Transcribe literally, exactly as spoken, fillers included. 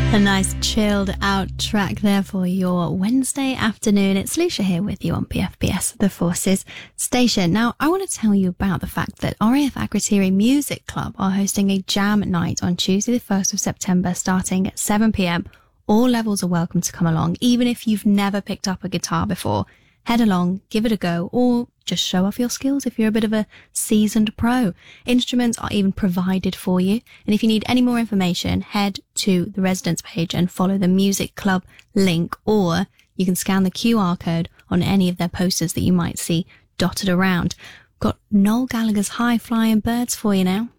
A nice chilled out track there for your Wednesday afternoon. It's Lucia here with you on P F B S, The Forces station. Now, I want to tell you about the fact that R A F Akrotiri Music Club are hosting a jam night on Tuesday the first of September starting at seven p.m. All levels are welcome to come along, even if you've never picked up a guitar before. Head along, give it a go, or just show off your skills if you're a bit of a seasoned pro. Instruments are even provided for you. And if you need any more information, head to the residence page and follow the music club link, or you can scan the Q R code on any of their posters that you might see dotted around. Got Noel Gallagher's High Flying Birds for you now.